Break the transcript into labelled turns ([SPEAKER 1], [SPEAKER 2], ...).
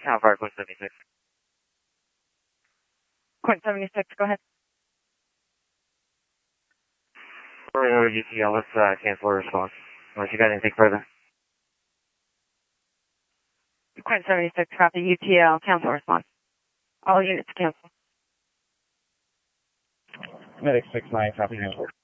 [SPEAKER 1] How far, Quint 76?
[SPEAKER 2] Quint 76, go ahead.
[SPEAKER 1] Over UTL, let's cancel a response. Unless you got anything further.
[SPEAKER 2] Quint 76, copy UTL, cancel response. All units cancel.
[SPEAKER 1] Medic 69, copy cancel.